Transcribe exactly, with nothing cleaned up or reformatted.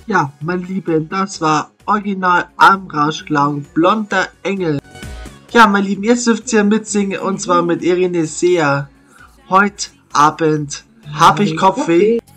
Ja, mein Lieben, das war Original Armrauschklang, Blonder Engel. Ja, mein Lieben, jetzt dürft ihr mitsingen und zwar mit Irene Seher. Heute Abend hab ich Kopfweh.